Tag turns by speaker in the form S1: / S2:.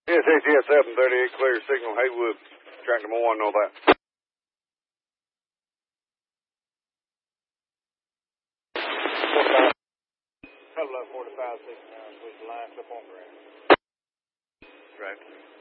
S1: Yes, ATS 738, clear signal, Haywood. Track number 1, know that. Hello, 45, 69, please line up on ground. Right.